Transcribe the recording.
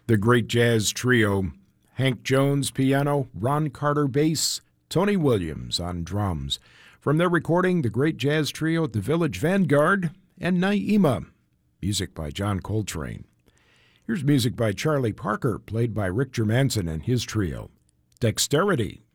The Great Jazz Trio, Hank Jones piano, Ron Carter bass, Tony Williams on drums. From their recording, The Great Jazz Trio at the Village Vanguard, and Naima, music by John Coltrane. Here's music by Charlie Parker, played by Rick Germanson and his trio. Dexterity.